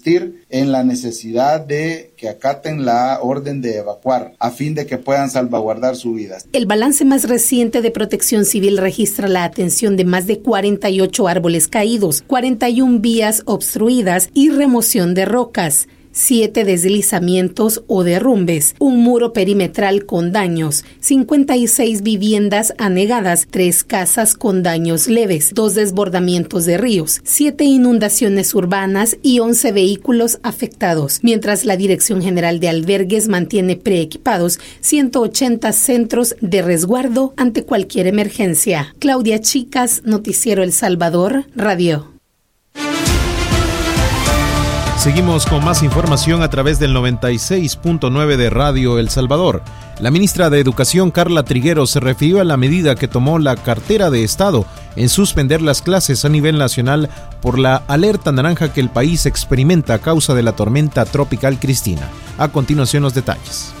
en la necesidad de que acaten la orden de evacuar a fin de que puedan salvaguardar su vida. El balance más reciente de Protección Civil registra la atención de más de 48 árboles caídos, 41 vías obstruidas y remoción de rocas, 7 deslizamientos o derrumbes, un muro perimetral con daños, 56 viviendas anegadas, 3 casas con daños leves, 2 desbordamientos de ríos, 7 inundaciones urbanas y 11 vehículos afectados, mientras la Dirección General de Albergues mantiene preequipados 180 centros de resguardo ante cualquier emergencia. Claudia Chicas, Noticiero El Salvador, Radio. Seguimos con más información a través del 96.9 de Radio El Salvador. La ministra de Educación, Carla Trigueros, se refirió a la medida que tomó la cartera de Estado en suspender las clases a nivel nacional por la alerta naranja que el país experimenta a causa de la tormenta tropical Cristina. A continuación, los detalles.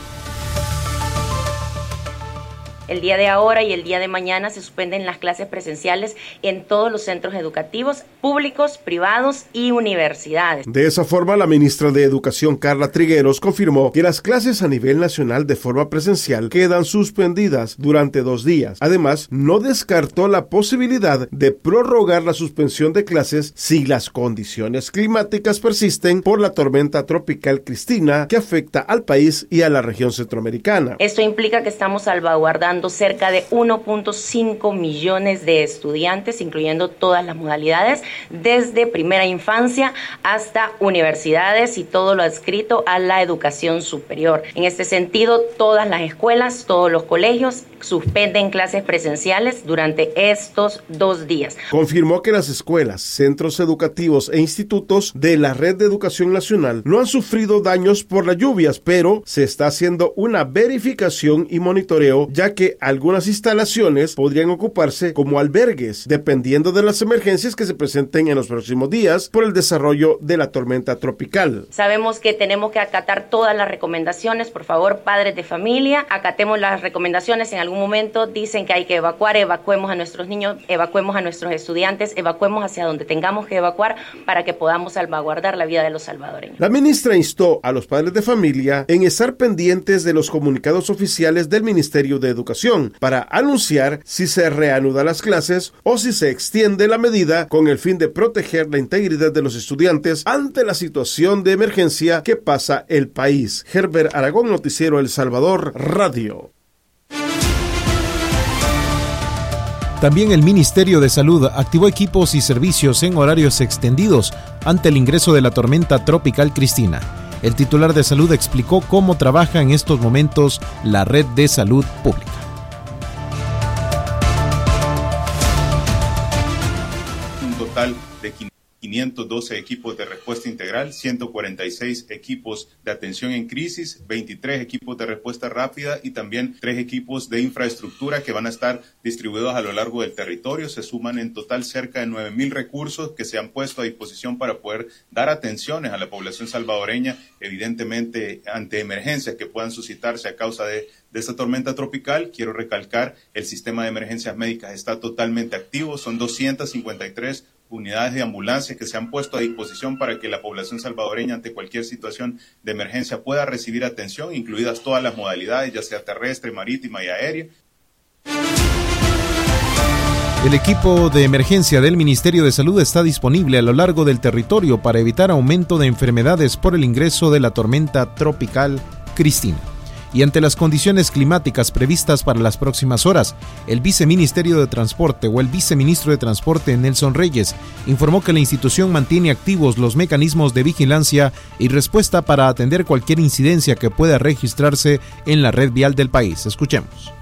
El día de ahora y el día de mañana se suspenden las clases presenciales en todos los centros educativos, públicos, privados y universidades. De esa forma, la ministra de Educación, Carla Trigueros, confirmó que las clases a nivel nacional de forma presencial quedan suspendidas durante 2 días. Además, no descartó la posibilidad de prorrogar la suspensión de clases si las condiciones climáticas persisten por la tormenta tropical Cristina que afecta al país y a la región centroamericana. Esto implica que estamos salvaguardando cerca de 1.5 millones de estudiantes, incluyendo todas las modalidades, desde primera infancia hasta universidades y todo lo adscrito a la educación superior. En este sentido, todas las escuelas, todos los colegios suspenden clases presenciales durante estos 2 días. Confirmó que las escuelas, centros educativos e institutos de la Red de Educación Nacional no han sufrido daños por las lluvias, pero se está haciendo una verificación y monitoreo, ya que algunas instalaciones podrían ocuparse como albergues, dependiendo de las emergencias que se presenten en los próximos días por el desarrollo de la tormenta tropical. Sabemos que tenemos que acatar todas las recomendaciones. Por favor, padres de familia, acatemos las recomendaciones. En algún momento dicen que hay que evacuar, evacuemos a nuestros niños, evacuemos a nuestros estudiantes, evacuemos hacia donde tengamos que evacuar para que podamos salvaguardar la vida de los salvadoreños. La ministra instó a los padres de familia en estar pendientes de los comunicados oficiales del Ministerio de Educación para anunciar si se reanudan las clases o si se extiende la medida con el fin de proteger la integridad de los estudiantes ante la situación de emergencia que pasa el país. Herbert Aragón, Noticiero El Salvador, Radio. También el Ministerio de Salud activó equipos y servicios en horarios extendidos ante el ingreso de la tormenta tropical Cristina. El titular de salud explicó cómo trabaja en estos momentos la red de salud pública. Un total de 512 equipos de respuesta integral, 146 equipos de atención en crisis, 23 equipos de respuesta rápida y también 3 equipos de infraestructura que van a estar distribuidos a lo largo del territorio. Se suman en total cerca de 9,000 recursos que se han puesto a disposición para poder dar atenciones a la población salvadoreña, evidentemente ante emergencias que puedan suscitarse a causa de esta tormenta tropical. Quiero recalcar, el sistema de emergencias médicas está totalmente activo, son 253 unidades de ambulancia que se han puesto a disposición para que la población salvadoreña ante cualquier situación de emergencia pueda recibir atención, incluidas todas las modalidades, ya sea terrestre, marítima y aérea. El equipo de emergencia del Ministerio de Salud está disponible a lo largo del territorio para evitar aumento de enfermedades por el ingreso de la tormenta tropical Cristina. Y ante las condiciones climáticas previstas para las próximas horas, el viceministerio de Transporte o el viceministro de Transporte, Nelson Reyes, informó que la institución mantiene activos los mecanismos de vigilancia y respuesta para atender cualquier incidencia que pueda registrarse en la red vial del país. Escuchemos.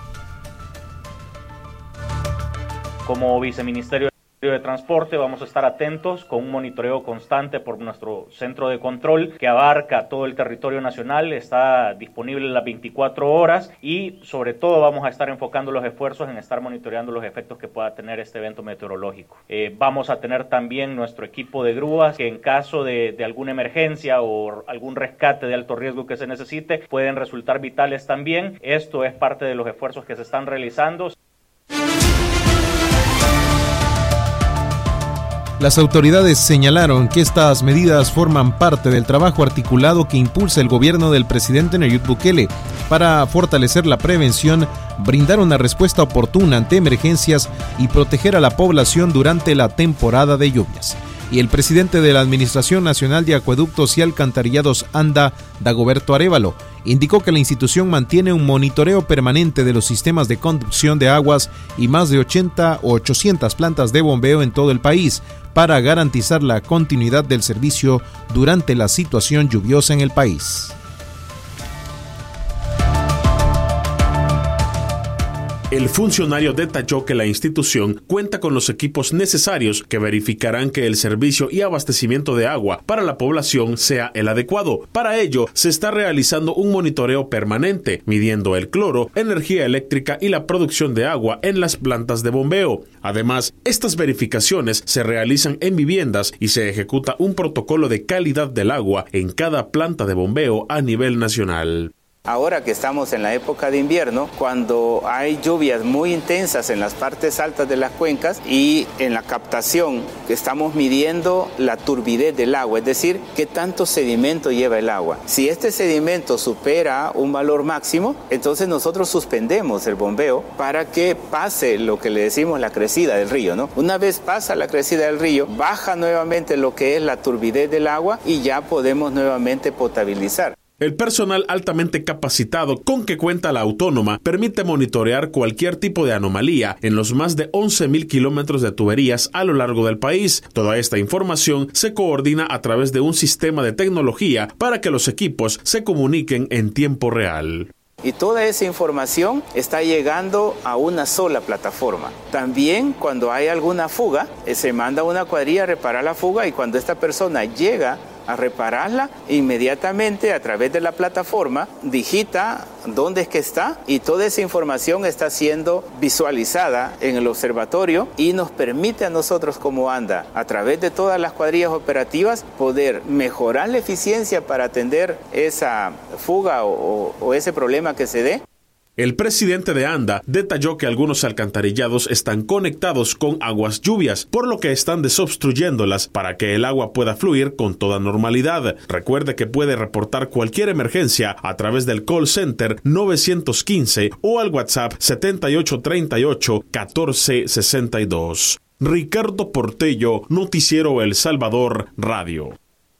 Como viceministerio de Transporte vamos a estar atentos con un monitoreo constante por nuestro centro de control que abarca todo el territorio nacional, está disponible las 24 horas y sobre todo vamos a estar enfocando los esfuerzos en estar monitoreando los efectos que pueda tener este evento meteorológico. Vamos a tener también nuestro equipo de grúas que en caso de alguna emergencia o algún rescate de alto riesgo que se necesite pueden resultar vitales también. Esto es parte de los esfuerzos que se están realizando. Las autoridades señalaron que estas medidas forman parte del trabajo articulado que impulsa el gobierno del presidente Nayib Bukele para fortalecer la prevención, brindar una respuesta oportuna ante emergencias y proteger a la población durante la temporada de lluvias. Y el presidente de la Administración Nacional de Acueductos y Alcantarillados ANDA, Dagoberto Arévalo, indicó que la institución mantiene un monitoreo permanente de los sistemas de conducción de aguas y más de 80 o 800 plantas de bombeo en todo el país para garantizar la continuidad del servicio durante la situación lluviosa en el país. El funcionario detalló que la institución cuenta con los equipos necesarios que verificarán que el servicio y abastecimiento de agua para la población sea el adecuado. Para ello, se está realizando un monitoreo permanente, midiendo el cloro, energía eléctrica y la producción de agua en las plantas de bombeo. Además, estas verificaciones se realizan en viviendas y se ejecuta un protocolo de calidad del agua en cada planta de bombeo a nivel nacional. Ahora que estamos en la época de invierno, cuando hay lluvias muy intensas en las partes altas de las cuencas y en la captación estamos midiendo la turbidez del agua, es decir, qué tanto sedimento lleva el agua. Si este sedimento supera un valor máximo, entonces nosotros suspendemos el bombeo para que pase lo que le decimos la crecida del río, ¿no? Una vez pasa la crecida del río, baja nuevamente lo que es la turbidez del agua y ya podemos nuevamente potabilizar. El personal altamente capacitado con que cuenta la autónoma permite monitorear cualquier tipo de anomalía en los más de 11,000 kilómetros de tuberías a lo largo del país. Toda esta información se coordina a través de un sistema de tecnología para que los equipos se comuniquen en tiempo real. Y toda esa información está llegando a una sola plataforma. También cuando hay alguna fuga, se manda una cuadrilla a reparar la fuga y cuando esta persona llega a repararla, inmediatamente a través de la plataforma digita dónde es que está y toda esa información está siendo visualizada en el observatorio y nos permite a nosotros como ANDA, a través de todas las cuadrillas operativas, poder mejorar la eficiencia para atender esa fuga o ese problema que se dé. El presidente de ANDA detalló que algunos alcantarillados están conectados con aguas lluvias, por lo que están desobstruyéndolas para que el agua pueda fluir con toda normalidad. Recuerde que puede reportar cualquier emergencia a través del call center 915 o al WhatsApp 7838-1462. Ricardo Portello, Noticiero El Salvador Radio.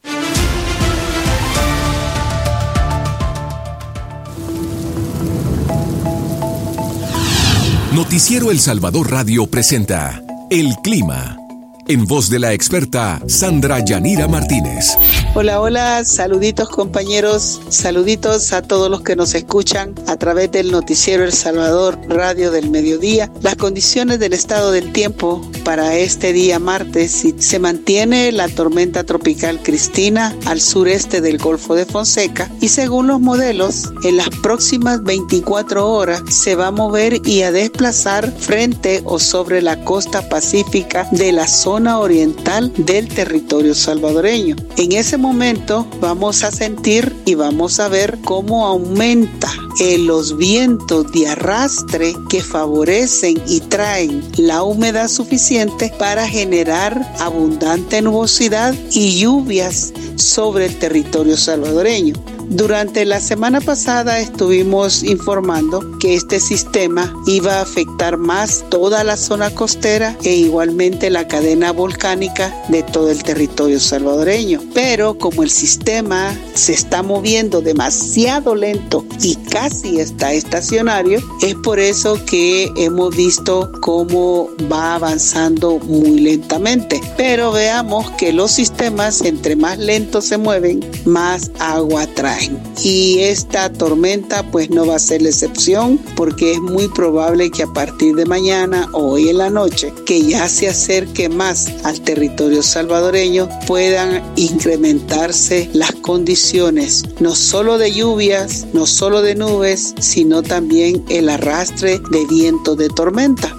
Noticiero El Salvador Radio presenta El Clima, en voz de la experta Sandra Yanira Martínez. Hola, hola, saluditos compañeros, saluditos a todos los que nos escuchan a través del Noticiero El Salvador Radio del Mediodía. Las condiciones del estado del tiempo para este día martes: se mantiene la tormenta tropical Cristina al sureste del Golfo de Fonseca y según los modelos, en las próximas 24 horas se va a mover y a desplazar frente o sobre la costa pacífica de la zona oriental del territorio salvadoreño. En ese momento vamos a sentir y vamos a ver cómo aumenta los vientos de arrastre que favorecen y traen la humedad suficiente para generar abundante nubosidad y lluvias sobre el territorio salvadoreño. Durante la semana pasada estuvimos informando que este sistema iba a afectar más toda la zona costera e igualmente la cadena volcánica de todo el territorio salvadoreño. Pero como el sistema se está moviendo demasiado lento y casi está estacionario, es por eso que hemos visto cómo va avanzando muy lentamente. Pero veamos que los sistemas, entre más lentos se mueven, más agua traen. Y esta tormenta pues no va a ser la excepción, porque es muy probable que a partir de mañana o hoy en la noche, que ya se acerque más al territorio salvadoreño, puedan incrementarse las condiciones, no solo de lluvias, no solo de nubes, sino también el arrastre de vientos de tormenta.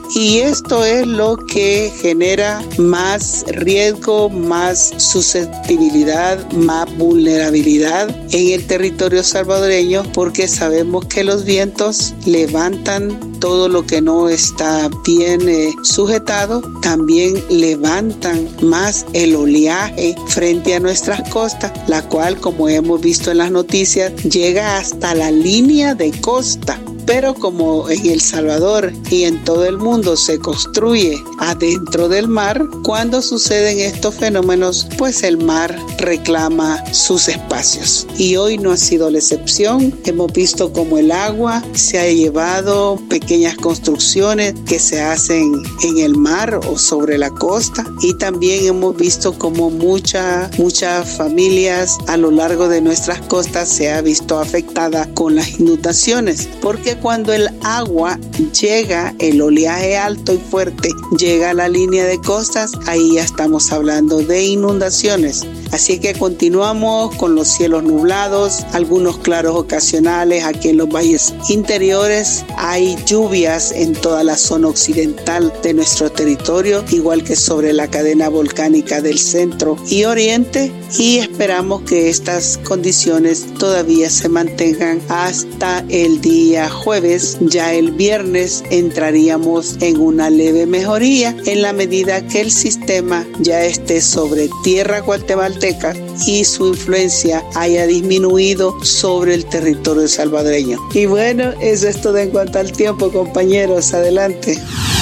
y esto es lo que genera más riesgo, más susceptibilidad, más vulnerabilidad en el territorio salvadoreño, porque sabemos que los vientos levantan todo lo que no está bien sujetado, también levantan más el oleaje frente a nuestras costas, la cual, como hemos visto en las noticias, llega hasta la línea de costa. Pero como en El Salvador y en todo el mundo se construye adentro del mar, cuando suceden estos fenómenos, pues el mar reclama sus espacios. Y hoy no ha sido la excepción. Hemos visto cómo el agua se ha llevado pequeñas construcciones que se hacen en el mar o sobre la costa. Y también hemos visto cómo muchas familias a lo largo de nuestras costas se ha visto afectada con las inundaciones. Porque cuando el agua llega, el oleaje alto y fuerte llega a la línea de costas, ahí ya estamos hablando de inundaciones. Así que continuamos con los cielos nublados, algunos claros ocasionales aquí en los valles interiores. Hay lluvias en toda la zona occidental de nuestro territorio, igual que sobre la cadena volcánica del centro y oriente, y esperamos que estas condiciones todavía se mantengan hasta el día jueves. Ya el viernes entraríamos en una leve mejoría en la medida que el sistema ya esté sobre tierra guatemalteca y su influencia haya disminuido sobre el territorio salvadoreño. Y bueno, eso es todo en cuanto al tiempo, compañeros. Adelante.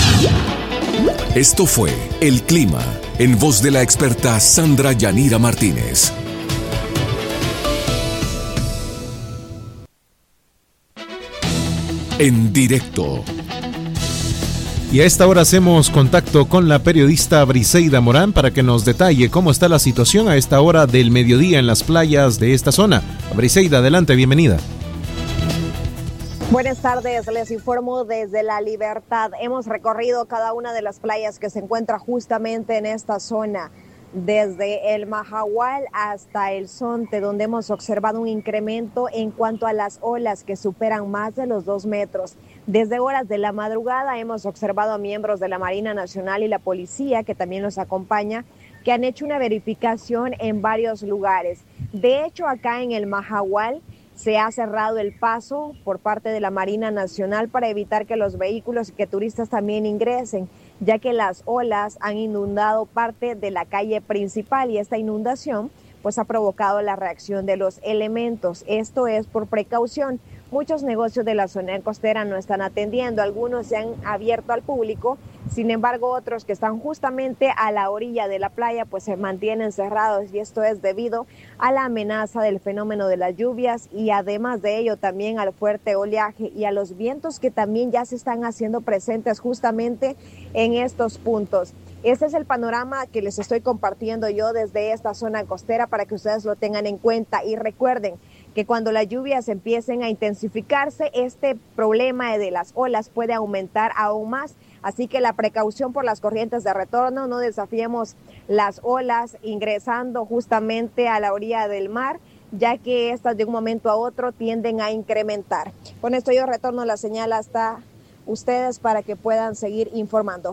Esto fue El Clima, en voz de la experta Sandra Yanira Martínez. En directo. Y a esta hora hacemos contacto con la periodista Briseida Morán para que nos detalle cómo está la situación a esta hora del mediodía en las playas de esta zona. Briseida, adelante, bienvenida. Buenas tardes, les informo desde La Libertad. Hemos recorrido cada una de las playas que se encuentra justamente en esta zona, desde el Mahahual hasta el Zonte, donde hemos observado un incremento en cuanto a las olas que superan más de los 2 metros. Desde horas de la madrugada hemos observado a miembros de la Marina Nacional y la policía, que también nos acompaña, que han hecho una verificación en varios lugares. De hecho, acá en el Mahahual se ha cerrado el paso por parte de la Marina Nacional para evitar que los vehículos y que turistas también ingresen, ya que las olas han inundado parte de la calle principal y esta inundación pues ha provocado la reacción de los elementos. Esto es por precaución. Muchos negocios de la zona costera no están atendiendo, algunos se han abierto al público, sin embargo otros que están justamente a la orilla de la playa pues se mantienen cerrados, y esto es debido a la amenaza del fenómeno de las lluvias y además de ello también al fuerte oleaje y a los vientos que también ya se están haciendo presentes justamente en estos puntos. Este es el panorama que les estoy compartiendo yo desde esta zona costera para que ustedes lo tengan en cuenta, y recuerden que cuando las lluvias empiecen a intensificarse, este problema de las olas puede aumentar aún más. Así que la precaución por las corrientes de retorno, no desafiemos las olas ingresando justamente a la orilla del mar, ya que estas de un momento a otro tienden a incrementar. Con esto yo retorno la señal hasta ustedes para que puedan seguir informando.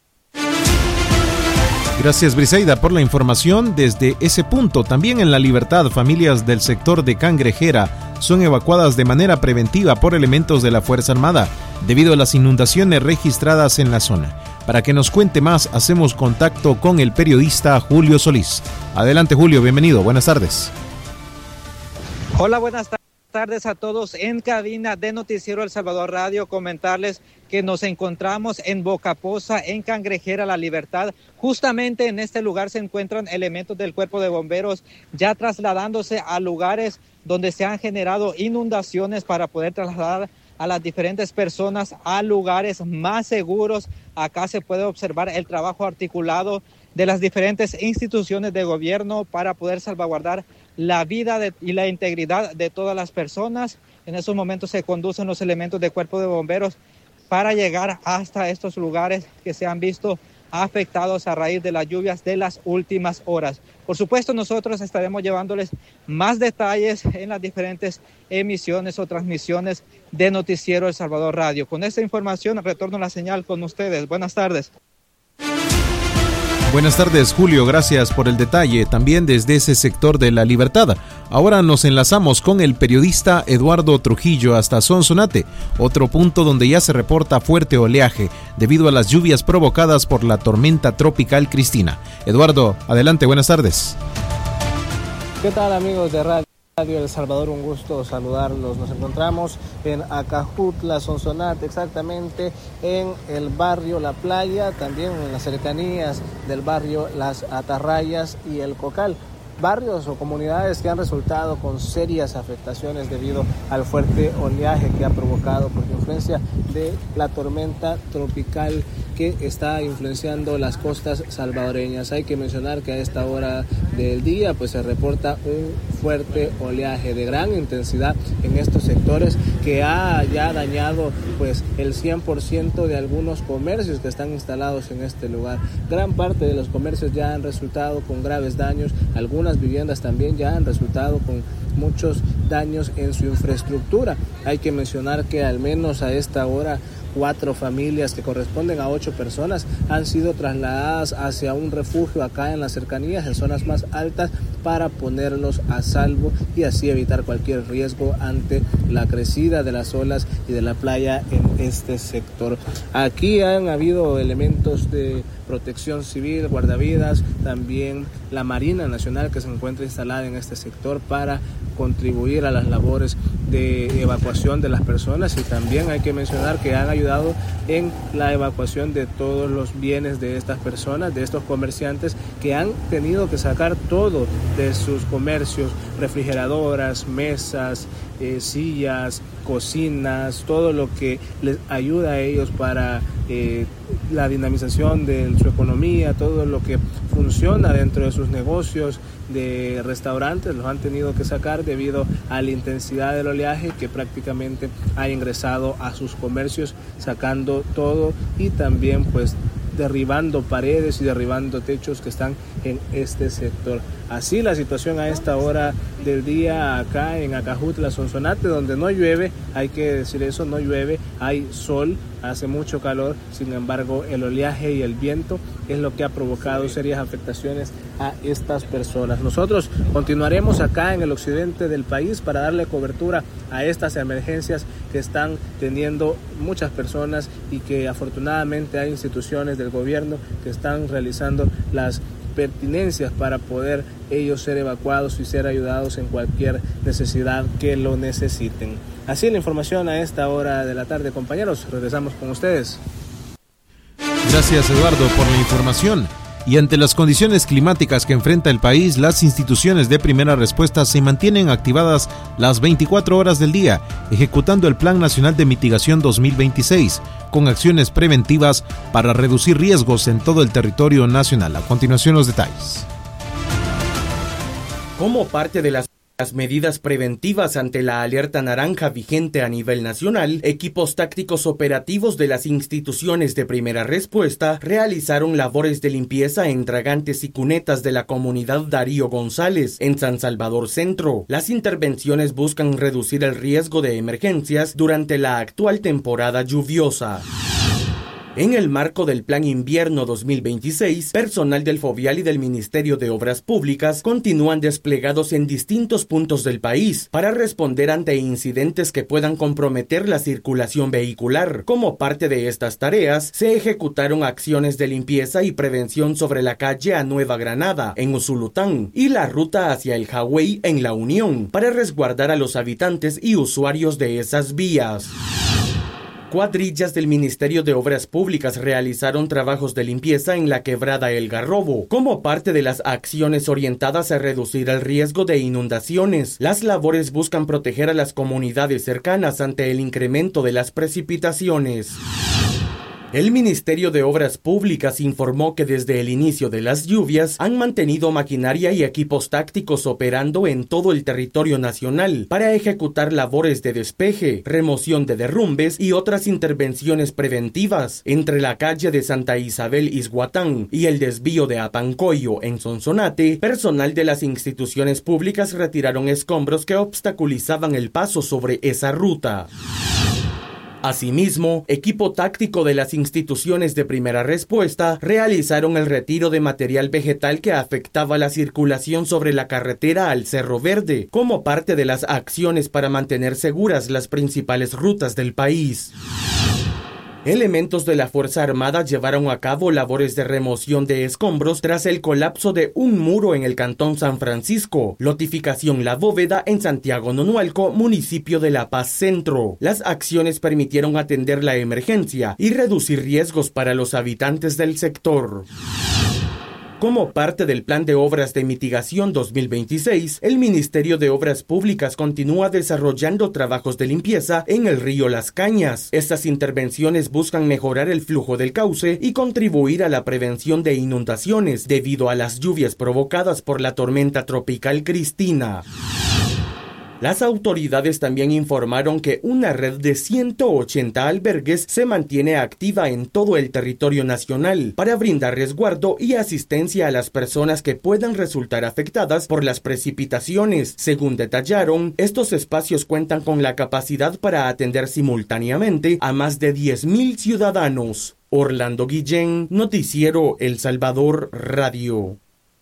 Gracias, Briseida, por la información desde ese punto. También en La Libertad, familias del sector de Cangrejera son evacuadas de manera preventiva por elementos de la Fuerza Armada debido a las inundaciones registradas en la zona. Para que nos cuente más, hacemos contacto con el periodista Julio Solís. Adelante, Julio, bienvenido, buenas tardes. Hola, buenas tardes a todos en cabina de Noticiero El Salvador Radio. Comentarles que nos encontramos en Bocapoza, en Cangrejera, La Libertad. Justamente en este lugar se encuentran elementos del Cuerpo de Bomberos ya trasladándose a lugares donde se han generado inundaciones para poder trasladar a las diferentes personas a lugares más seguros. Acá se puede observar el trabajo articulado de las diferentes instituciones de gobierno para poder salvaguardar la vida y la integridad de todas las personas. En esos momentos se conducen los elementos del Cuerpo de Bomberos para llegar hasta estos lugares que se han visto afectados a raíz de las lluvias de las últimas horas. Por supuesto, nosotros estaremos llevándoles más detalles en las diferentes emisiones o transmisiones de Noticiero El Salvador Radio. Con esta información retorno la señal con ustedes. Buenas tardes. Buenas tardes, Julio, gracias por el detalle, también desde ese sector de La Libertad. Ahora nos enlazamos con el periodista Eduardo Trujillo hasta Sonsonate, otro punto donde ya se reporta fuerte oleaje debido a las lluvias provocadas por la tormenta tropical Cristina. Eduardo, adelante, buenas tardes. ¿Qué tal, amigos de Radio El Salvador? Un gusto saludarlos. Nos encontramos en Acajutla, Sonsonate, exactamente en el barrio La Playa, también en las cercanías del barrio Las Atarrayas y El Cocal. Barrios o comunidades que han resultado con serias afectaciones debido al fuerte oleaje que ha provocado por influencia de la tormenta tropical que está influenciando las costas salvadoreñas. Hay que mencionar que a esta hora del día pues se reporta un fuerte oleaje de gran intensidad en estos sectores que ha ya dañado pues el 100% de algunos comercios que están instalados en este lugar. Gran parte de los comercios ya han resultado con graves daños, algunas viviendas también ya han resultado con muchos daños en su infraestructura. Hay que mencionar que al menos a esta hora 4 familias que corresponden a 8 personas han sido trasladadas hacia un refugio acá en las cercanías, en zonas más altas, para ponerlos a salvo y así evitar cualquier riesgo ante la crecida de las olas y de la playa en este sector. Aquí han habido elementos de protección civil, guardavidas, también la Marina Nacional que se encuentra instalada en este sector para contribuir a las labores de evacuación de las personas, y también hay que mencionar que han ayudado en la evacuación de todos los bienes de estas personas, de estos comerciantes que han tenido que sacar todo de sus comercios, refrigeradoras, mesas, sillas, cocinas, todo lo que les ayuda a ellos para la dinamización de su economía, todo lo que funciona dentro de sus negocios de restaurantes, los han tenido que sacar debido a la intensidad del oleaje que prácticamente ha ingresado a sus comercios, sacando todo y también pues derribando paredes y derribando techos que están en este sector. Así la situación a esta hora del día acá en Acajutla, Sonsonate, donde no llueve, hay que decir eso, no llueve, hay sol, hace mucho calor, sin embargo el oleaje y el viento es lo que ha provocado serias afectaciones a estas personas. Nosotros continuaremos acá en el occidente del país para darle cobertura a estas emergencias que están teniendo muchas personas y que afortunadamente hay instituciones del gobierno que están realizando las pertinencias para poder ellos ser evacuados y ser ayudados en cualquier necesidad que lo necesiten. Así la información a esta hora de la tarde, compañeros. Regresamos con ustedes. Gracias, Eduardo, por la información. Y ante las condiciones climáticas que enfrenta el país, las instituciones de primera respuesta se mantienen activadas las 24 horas del día, ejecutando el Plan Nacional de Mitigación 2026, con acciones preventivas para reducir riesgos en todo el territorio nacional. A continuación, los detalles. Como parte de las medidas preventivas ante la alerta naranja vigente a nivel nacional, equipos tácticos operativos de las instituciones de primera respuesta realizaron labores de limpieza en dragantes y cunetas de la comunidad Darío González, en San Salvador Centro. Las intervenciones buscan reducir el riesgo de emergencias durante la actual temporada lluviosa. En el marco del Plan Invierno 2026, personal del Fovial y del Ministerio de Obras Públicas continúan desplegados en distintos puntos del país para responder ante incidentes que puedan comprometer la circulación vehicular. Como parte de estas tareas, se ejecutaron acciones de limpieza y prevención sobre la calle a Nueva Granada, en Usulután, y la ruta hacia el Hawái, en La Unión, para resguardar a los habitantes y usuarios de esas vías. Cuadrillas del Ministerio de Obras Públicas realizaron trabajos de limpieza en la quebrada El Garrobo, como parte de las acciones orientadas a reducir el riesgo de inundaciones. Las labores buscan proteger a las comunidades cercanas ante el incremento de las precipitaciones. El Ministerio de Obras Públicas informó que desde el inicio de las lluvias han mantenido maquinaria y equipos tácticos operando en todo el territorio nacional para ejecutar labores de despeje, remoción de derrumbes y otras intervenciones preventivas entre la calle de Santa Isabel Izhuatán y el desvío de Apancoyo en Sonsonate. Personal de las instituciones públicas retiraron escombros que obstaculizaban el paso sobre esa ruta. Asimismo, equipo táctico de las instituciones de primera respuesta realizaron el retiro de material vegetal que afectaba la circulación sobre la carretera al Cerro Verde, como parte de las acciones para mantener seguras las principales rutas del país. Elementos de la Fuerza Armada llevaron a cabo labores de remoción de escombros tras el colapso de un muro en el Cantón San Francisco, lotificación La Bóveda en Santiago Nonualco, municipio de La Paz Centro. Las acciones permitieron atender la emergencia y reducir riesgos para los habitantes del sector. Como parte del Plan de Obras de Mitigación 2026, el Ministerio de Obras Públicas continúa desarrollando trabajos de limpieza en el río Las Cañas. Estas intervenciones buscan mejorar el flujo del cauce y contribuir a la prevención de inundaciones debido a las lluvias provocadas por la tormenta tropical Cristina. Las autoridades también informaron que una red de 180 albergues se mantiene activa en todo el territorio nacional para brindar resguardo y asistencia a las personas que puedan resultar afectadas por las precipitaciones. Según detallaron, estos espacios cuentan con la capacidad para atender simultáneamente a más de 10,000 ciudadanos. Orlando Guillén, Noticiero El Salvador Radio.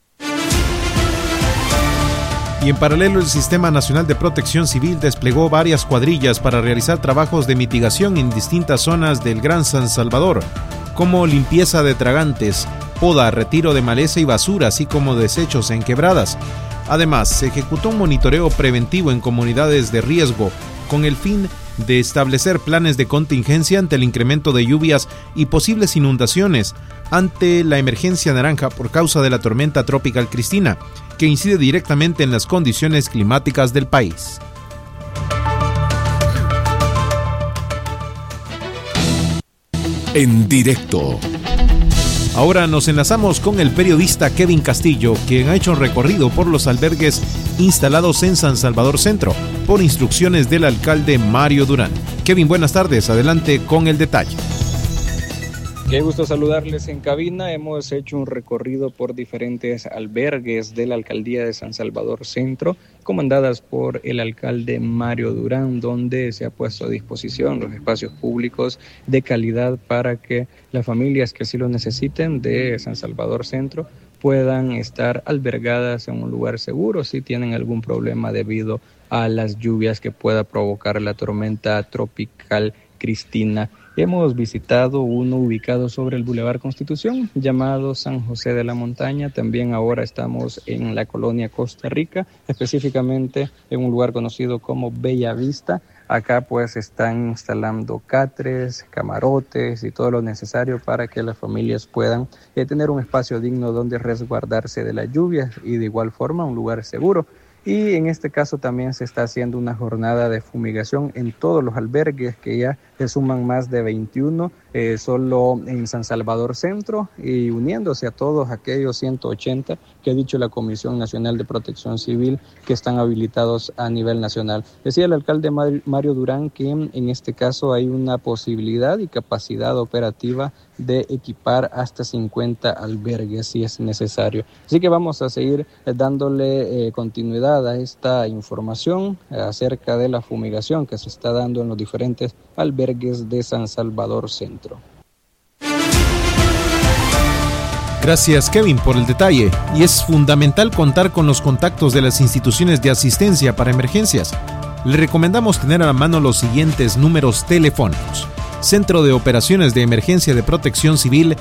Y en paralelo, el Sistema Nacional de Protección Civil desplegó varias cuadrillas para realizar trabajos de mitigación en distintas zonas del Gran San Salvador, como limpieza de tragantes, poda, retiro de maleza y basura, así como desechos en quebradas. Además, se ejecutó un monitoreo preventivo en comunidades de riesgo, con el fin de establecer planes de contingencia ante el incremento de lluvias y posibles inundaciones ante la emergencia naranja por causa de la tormenta tropical Cristina, que incide directamente en las condiciones climáticas del país. En directo. Ahora nos enlazamos con el periodista Kevin Castillo, quien ha hecho un recorrido por los albergues instalados en San Salvador Centro, por instrucciones del alcalde Mario Durán. Kevin, buenas tardes, adelante con el detalle. Qué gusto saludarles en cabina. Hemos hecho un recorrido por diferentes albergues de la alcaldía de San Salvador Centro, comandadas por el alcalde Mario Durán, donde se ha puesto a disposición los espacios públicos de calidad para que las familias que así lo necesiten de San Salvador Centro puedan estar albergadas en un lugar seguro si tienen algún problema debido a las lluvias que pueda provocar la tormenta tropical Cristina. Hemos visitado uno ubicado sobre el Boulevard Constitución, llamado San José de la Montaña. También ahora estamos en la colonia Costa Rica, específicamente en un lugar conocido como Bella Vista. Acá pues están instalando catres, camarotes y todo lo necesario para que las familias puedan tener un espacio digno donde resguardarse de las lluvias y de igual forma un lugar seguro. Y en este caso también se está haciendo una jornada de fumigación en todos los albergues, que ya se suman más de 21, solo en San Salvador Centro, y uniéndose a todos aquellos 180 que ha dicho la Comisión Nacional de Protección Civil que están habilitados a nivel nacional. Decía el alcalde Mario Durán que en este caso hay una posibilidad y capacidad operativa de equipar hasta 50 albergues si es necesario. Así que vamos a seguir dándole continuidad a esta información acerca de la fumigación que se está dando en los diferentes albergues de San Salvador Centro. Gracias, Kevin, por el detalle. Y es fundamental contar con los contactos de las instituciones de asistencia para emergencias. Le recomendamos tener a la mano los siguientes números telefónicos. Centro de Operaciones de Emergencia de Protección Civil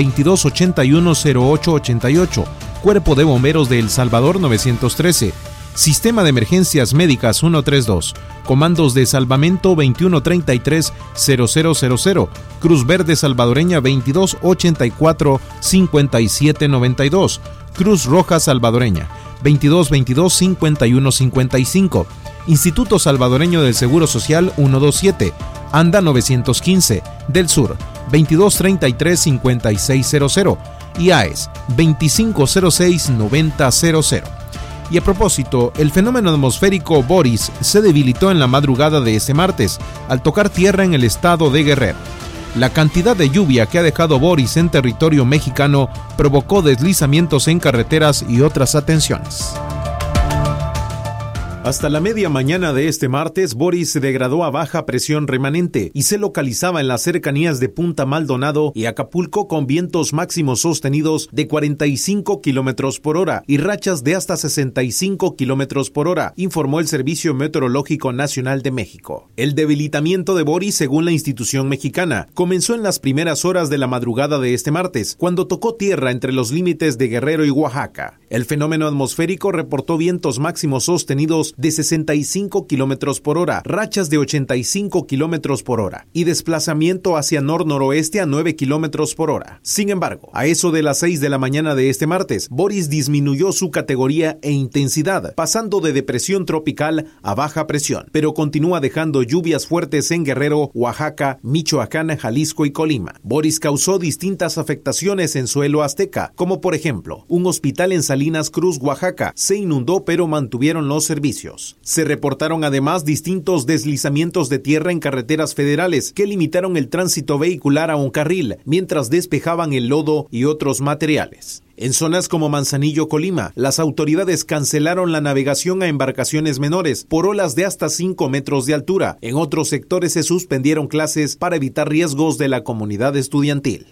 2281-0888, Cuerpo de Bomberos de El Salvador 913, Sistema de Emergencias Médicas 132, Comandos de Salvamento 2133-0000, Cruz Verde Salvadoreña 2284-5792, Cruz Roja Salvadoreña 2222-5155, Instituto Salvadoreño del Seguro Social 127, ANDA 915, del Sur 2233-5600 y AES 2506-9000. Y a propósito, el fenómeno atmosférico Boris se debilitó en la madrugada de este martes al tocar tierra en el estado de Guerrero. La cantidad de lluvia que ha dejado Boris en territorio mexicano provocó deslizamientos en carreteras y otras atenciones. Hasta la media mañana de este martes, Boris se degradó a baja presión remanente y se localizaba en las cercanías de Punta Maldonado y Acapulco con vientos máximos sostenidos de 45 kilómetros por hora y rachas de hasta 65 kilómetros por hora, informó el Servicio Meteorológico Nacional de México. El debilitamiento de Boris, según la institución mexicana, comenzó en las primeras horas de la madrugada de este martes, cuando tocó tierra entre los límites de Guerrero y Oaxaca. El fenómeno atmosférico reportó vientos máximos sostenidos de 65 kilómetros por hora, rachas de 85 kilómetros por hora y desplazamiento hacia nor-noroeste a 9 kilómetros por hora. Sin embargo, a eso de las 6 de la mañana de este martes, Boris disminuyó su categoría e intensidad, pasando de depresión tropical a baja presión, pero continúa dejando lluvias fuertes en Guerrero, Oaxaca, Michoacán, Jalisco y Colima. Boris causó distintas afectaciones en suelo azteca, como por ejemplo, un hospital en Salinas Cruz, Oaxaca, se inundó pero mantuvieron los servicios. Se reportaron además distintos deslizamientos de tierra en carreteras federales que limitaron el tránsito vehicular a un carril mientras despejaban el lodo y otros materiales. En zonas como Manzanillo, Colima, las autoridades cancelaron la navegación a embarcaciones menores por olas de hasta 5 metros de altura. En otros sectores se suspendieron clases para evitar riesgos de la comunidad estudiantil.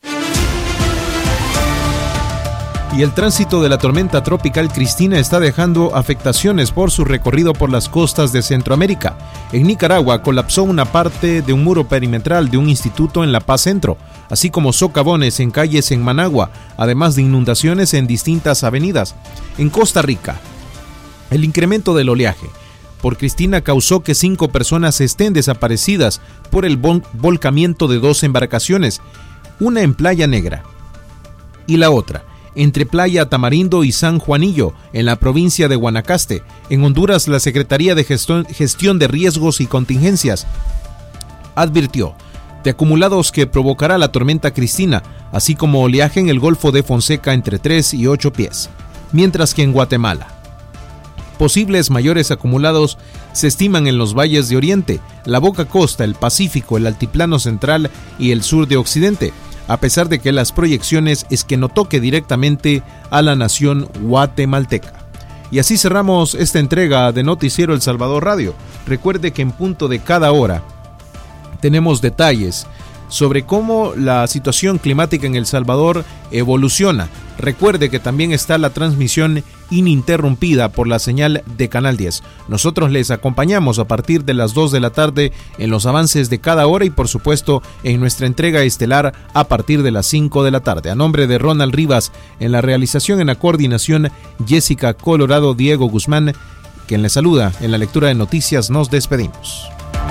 Y el tránsito de la tormenta tropical Cristina está dejando afectaciones por su recorrido por las costas de Centroamérica. En Nicaragua colapsó una parte de un muro perimetral de un instituto en La Paz Centro, así como socavones en calles en Managua, además de inundaciones en distintas avenidas. En Costa Rica, el incremento del oleaje por Cristina causó que 5 personas estén desaparecidas por el volcamiento de 2 embarcaciones, una en Playa Negra y la otra entre Playa Tamarindo y San Juanillo, en la provincia de Guanacaste. En Honduras, la Secretaría de Gestión de Riesgos y Contingencias advirtió de acumulados que provocará la tormenta Cristina, así como oleaje en el Golfo de Fonseca entre 3 y 8 pies. Mientras que en Guatemala, posibles mayores acumulados se estiman en los valles de Oriente, la Boca Costa, el Pacífico, el Altiplano Central y el sur de Occidente, a pesar de que las proyecciones es que no toque directamente a la nación guatemalteca. Y así cerramos esta entrega de Noticiero El Salvador Radio. Recuerde que en punto de cada hora tenemos detalles sobre cómo la situación climática en El Salvador evoluciona. Recuerde que también está la transmisión ininterrumpida por la señal de Canal 10. Nosotros les acompañamos a partir de las 2 de la tarde en los avances de cada hora y por supuesto en nuestra entrega estelar a partir de las 5 de la tarde. A nombre de Ronald Rivas en la realización, en la coordinación, Jessica Colorado, Diego Guzmán, quien les saluda en la lectura de noticias, nos despedimos.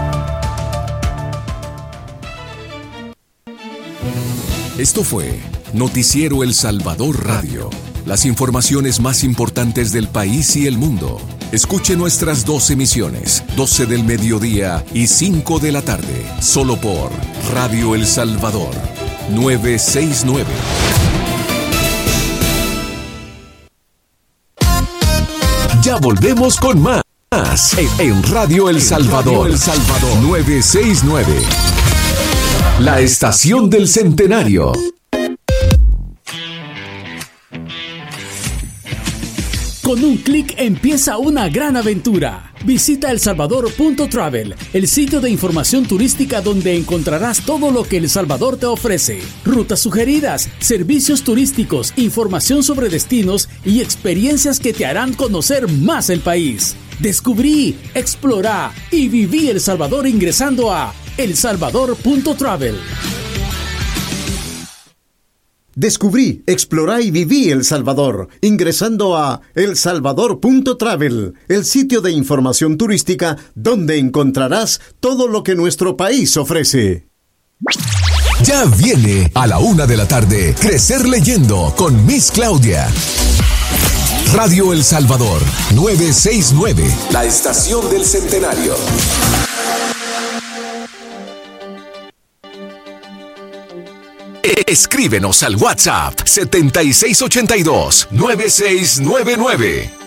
Esto fue Noticiero El Salvador Radio. Las informaciones más importantes del país y el mundo. Escuche nuestras 2 emisiones, 12 del mediodía y 5 de la tarde, solo por Radio El Salvador 969. Ya volvemos con más en Radio El Salvador 969. La estación del centenario. Con un clic empieza una gran aventura. Visita elsalvador.travel, el sitio de información turística donde encontrarás todo lo que El Salvador te ofrece. Rutas sugeridas, servicios turísticos, información sobre destinos y experiencias que te harán conocer más el país. Descubrí, explorá y viví El Salvador ingresando a elsalvador.travel. Descubrí, explorá y viví El Salvador, ingresando a elsalvador.travel, el sitio de información turística donde encontrarás todo lo que nuestro país ofrece. Ya viene a la 1 de la tarde, Crecer Leyendo con Miss Claudia. Radio El Salvador 969, la estación del centenario. Escríbenos al WhatsApp 7682-9699.